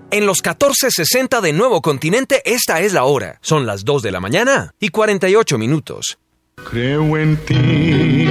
En los 1460 de Nuevo Continente, esta es la hora. Son las 2 de la mañana y 48 minutos. Creo en ti,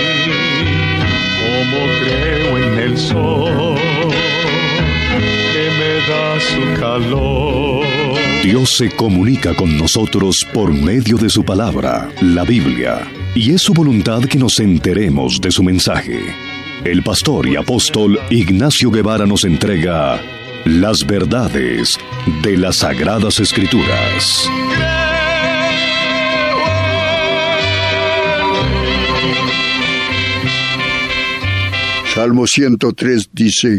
como creo en el sol, que me da su calor. Dios se comunica con nosotros por medio de su palabra, la Biblia, y es su voluntad que nos enteremos de su mensaje. El pastor y apóstol Ignacio Guevara nos entrega las verdades de las Sagradas Escrituras. Salmo 103 dice: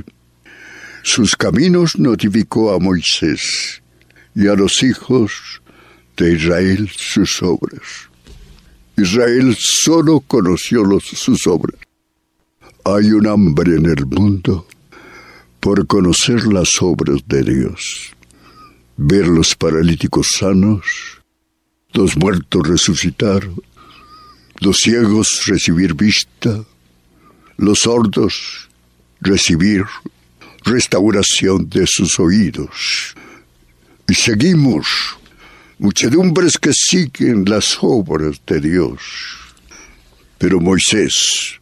sus caminos notificó a Moisés, y a los hijos de Israel sus obras. Israel solo conoció sus obras. Hay un hambre en el mundo por conocer las obras de Dios, ver los paralíticos sanos, los muertos resucitar, los ciegos recibir vista, los sordos recibir restauración de sus oídos. Y seguimos, muchedumbres que siguen las obras de Dios. Pero Moisés,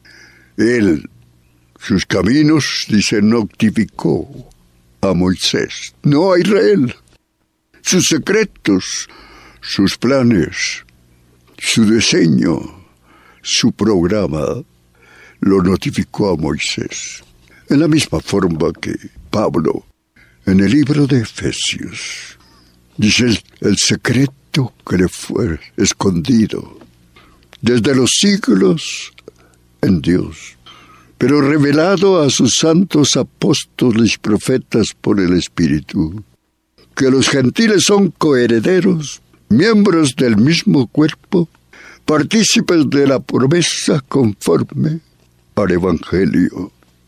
él, sus caminos, dice, notificó a Moisés, no a Israel. Sus secretos, sus planes, su diseño, su programa, lo notificó a Moisés. En la misma forma que Pablo, en el libro de Efesios, dice el secreto que le fue escondido desde los siglos en Dios, pero revelado a sus santos apóstoles y profetas por el Espíritu, que los gentiles son coherederos, miembros del mismo cuerpo, partícipes de la promesa conforme al Evangelio.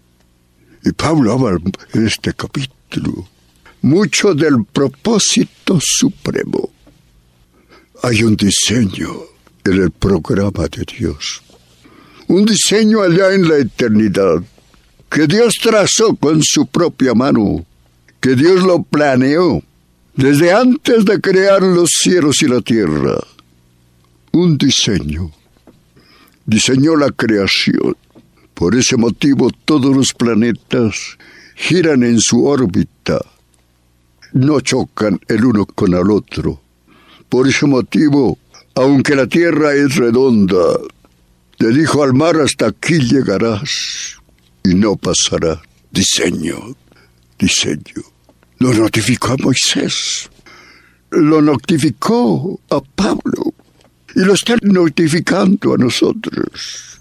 Y Pablo habla en este capítulo mucho del propósito supremo. Hay un diseño en el programa de Dios, un diseño allá en la eternidad, que Dios trazó con su propia mano, que Dios lo planeó desde antes de crear los cielos y la tierra. Un diseño. Diseñó la creación. Por ese motivo todos los planetas giran en su órbita, no chocan el uno con el otro. Por ese motivo, aunque la tierra es redonda, le dijo al mar: hasta aquí llegarás y no pasará. Diseño. Lo notificó a Moisés, lo notificó a Pablo y lo está notificando a nosotros.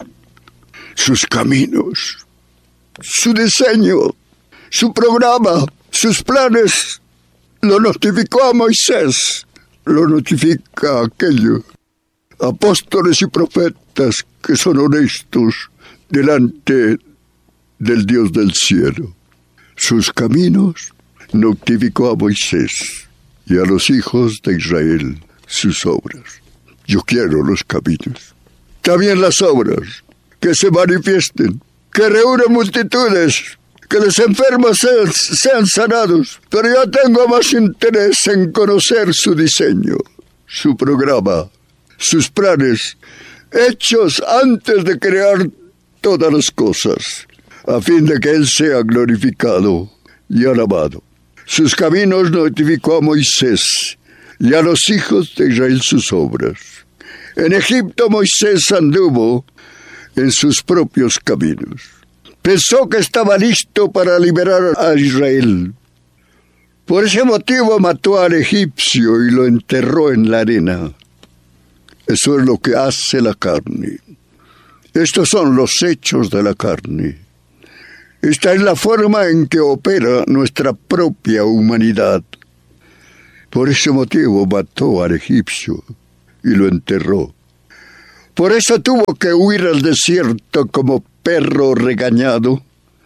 Sus caminos, su diseño, su programa, sus planes, lo notificó a Moisés, lo notifica a aquellos apóstoles y profetas que son honestos delante del Dios del cielo. Sus caminos notificó a Moisés y a los hijos de Israel sus obras. Yo quiero los caminos, también las obras, que se manifiesten, que reúnan multitudes, que los enfermos sean sanados. Pero yo tengo más interés en conocer su diseño, su programa, sus planes, hechos antes de crear todas las cosas, a fin de que Él sea glorificado y alabado. Sus caminos notificó a Moisés y a los hijos de Israel sus obras. En Egipto Moisés anduvo en sus propios caminos. Pensó que estaba listo para liberar a Israel. Por ese motivo mató al egipcio y lo enterró en la arena. Eso es lo que hace la carne. Estos son los hechos de la carne. Esta es la forma en que opera nuestra propia humanidad. Por ese motivo mató al egipcio y lo enterró. Por eso tuvo que huir al desierto como perro regañado,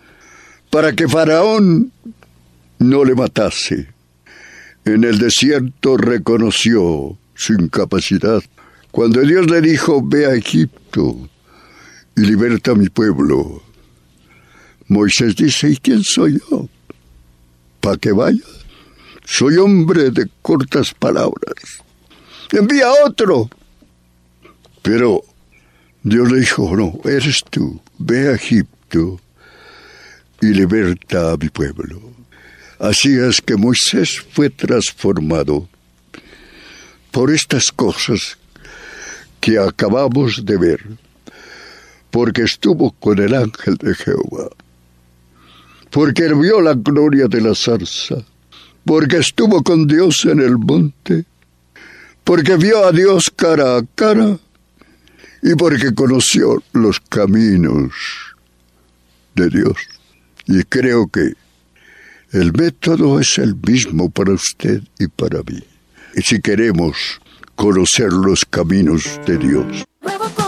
para que Faraón no le matase. En el desierto reconoció su incapacidad. Cuando Dios le dijo: ve a Egipto y liberta a mi pueblo, Moisés dice: ¿y quién soy yo? para que vaya. Soy hombre de cortas palabras. Envía otro. Pero Dios le dijo, no, eres tú. Ve a Egipto y liberta a mi pueblo. Así es que Moisés fue transformado por estas cosas que acabamos de ver, porque estuvo con el ángel de Jehová, porque vio la gloria de la zarza, porque estuvo con Dios en el monte, porque vio a Dios cara a cara y porque conoció los caminos de Dios. Y creo que el método es el mismo para usted y para mí. Y si queremos conocer los caminos de Dios.